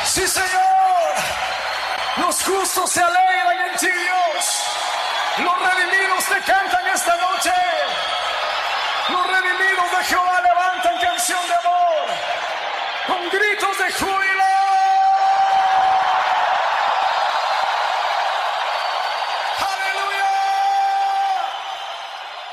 Sí, Señor. Los justos se alegran en ti, Dios. Los